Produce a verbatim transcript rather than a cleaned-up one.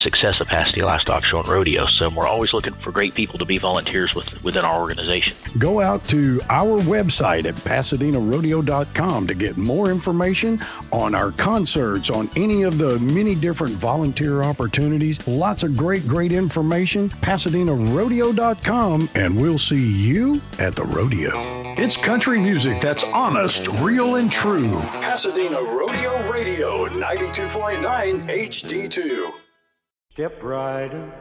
success of Pasadena Livestock Show and Rodeo. So we're always looking for great people to be volunteers with, within our organization. Go out to our website at pasadena rodeo dot com to get more information on our concerts, on any of the many different volunteer opportunities. Lots of great, great information. pasadena rodeo dot com, and we'll see you at the rodeo. It's country music that's honest, real, and true. Pasadena Rodeo Radio, ninety-two point nine H D two. Step right up.